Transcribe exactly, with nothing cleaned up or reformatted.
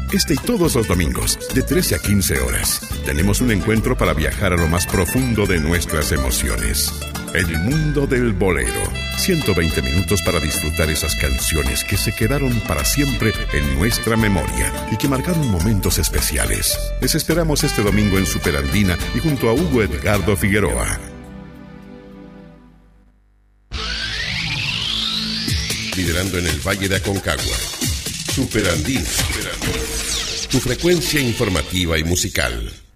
Este y todos los domingos, de trece a quince horas, tenemos un encuentro para viajar a lo más profundo de nuestras emociones. El mundo del bolero. ciento veinte minutos para disfrutar esas canciones que se quedaron para siempre en nuestra memoria y que marcaron momentos especiales. Les esperamos este domingo en Superandina y junto a Hugo Edgardo Figueroa. Liderando en el Valle de Aconcagua. Superandina. Tu frecuencia informativa y musical.